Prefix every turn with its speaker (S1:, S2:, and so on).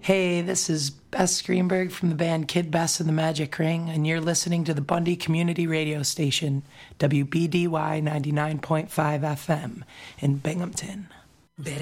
S1: Hey, this is Bess Greenberg from the band Kid Bess and the Magic Ring, and you're listening to the Bundy Community Radio Station, WBDY 99.5 FM in Binghamton.